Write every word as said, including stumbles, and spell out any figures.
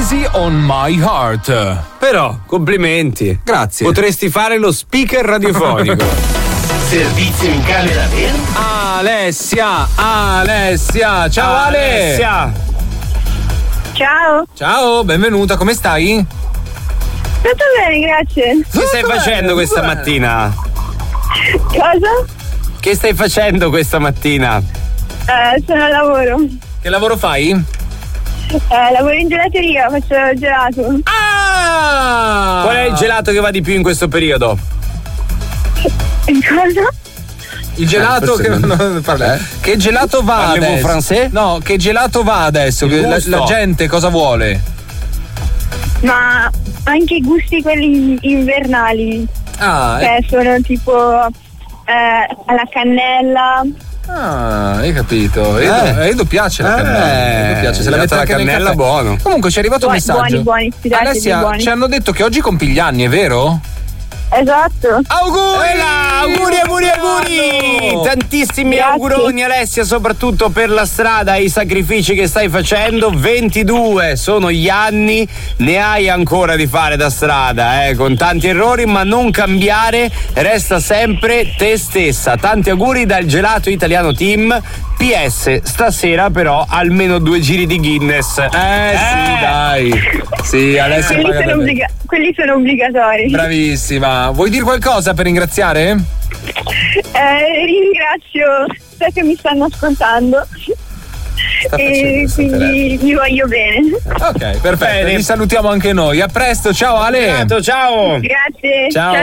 Easy on My Heart. Però, complimenti. Grazie. Potresti fare lo speaker radiofonico. Servizio in camera verde. Alessia, Alessia, ciao Alessia. Ale. Ciao. Ciao, benvenuta, come stai? Tutto bene, grazie. Che stai facendo questa mattina? Cosa? Che stai facendo questa mattina? Eh, sono al lavoro. Che lavoro fai? Eh, lavoro in gelateria, faccio gelato. Ah! Qual è il gelato che va di più in questo periodo? Cosa? Il gelato Eh, che non- non parla. Eh? Che gelato va Parliamo adesso? francese? No, che gelato va adesso? Il Che la, gusto. la gente cosa vuole? Ma anche i gusti quelli invernali. Ah, Che sono tipo eh, alla cannella. Ah, hai capito. A Edo, Eh. a Edo piace la Eh, cannella. A Edo piace. Se la mette la anche nel cannella, caffè. buono. Comunque ci è arrivato un Buoni, messaggio. buoni, buoni, fidatevi, Alessia, buoni. ci hanno detto che oggi compi gli anni, è vero? Esatto. Auguri! Ela, auguri, auguri, auguri! Tantissimi Grazie. auguroni Alessia, soprattutto per la strada e i sacrifici che stai facendo. ventidue sono gli anni, ne hai ancora di fare da strada, eh, con tanti errori, ma non cambiare, resta sempre te stessa. Tanti auguri dal Gelato Italiano Team. P S, stasera però almeno due giri di Guinness. Eh, sì, dai. Sì, Alessia Quelli paga sono, per me. obbliga- quelli sono obbligatori. Bravissima. Vuoi dire qualcosa per ringraziare? Eh, ringrazio, so che mi stanno ascoltando. Sta E facendo quindi vi voglio bene. Ok, perfetto. Bene. Ti salutiamo anche noi. A presto, ciao Ale. Ciao, ciao. Grazie. Ciao.